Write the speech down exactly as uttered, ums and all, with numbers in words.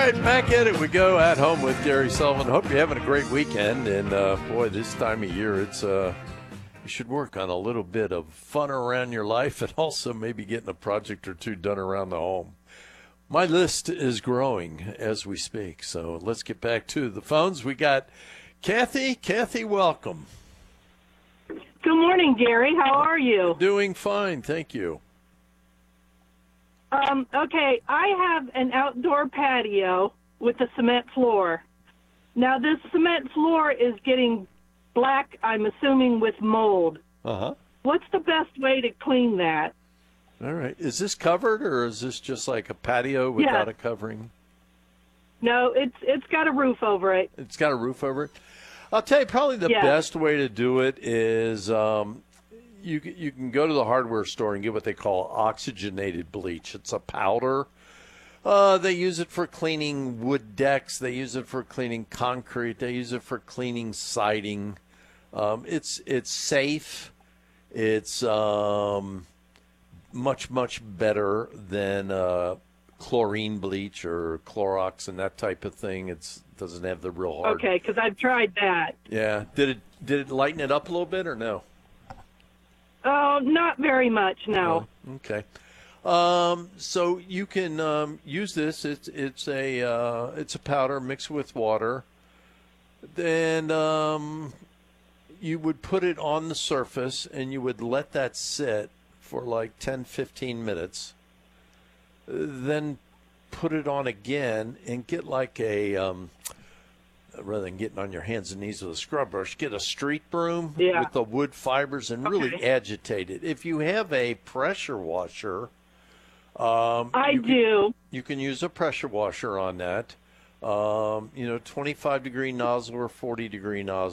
right, back at it we go at home with Gary Sullivan. Hope you're having a great weekend. And, uh, boy, this time of year, it's uh, you should work on a little bit of fun around your life and also maybe getting a project or two done around the home. My list is growing as we speak, so let's get back to the phones. We got Kathy. Kathy, welcome. Good morning, Gary. How are you? Doing fine, thank you. Um, okay, I have an outdoor patio with a cement floor. Now, this cement floor is getting black, I'm assuming, with mold. Uh-huh. What's the best way to clean that? All right. Is this covered, or is this just like a patio without Yeah. a covering? No, it's it's got a roof over it. It's got a roof over it. I'll tell you, probably the Yeah. best way to do it is um, you you can go to the hardware store and get what they call oxygenated bleach. It's a powder. Uh, they use it for cleaning wood decks. They use it for cleaning concrete. They use it for cleaning siding. Um, it's it's safe. It's um, much much better than uh, chlorine bleach or Clorox and that type of thing. It's doesn't have the real hard. Okay, because I've tried that. Yeah. Did it did it lighten it up a little bit or no? Oh, not very much, no. Oh, okay. Um, so you can um, use this. It's it's a uh, it's a powder mixed with water. Then um, you would put it on the surface and you would let that sit for like ten, fifteen minutes. Then put it on again and get like a um, rather than getting on your hands and knees with a scrub brush, get a street broom Yeah. with the wood fibers and really Okay. agitate it. If you have a pressure washer, um, I you do. Can, you can use a pressure washer on that. Um, you know, twenty-five degree nozzle or forty degree nozzle.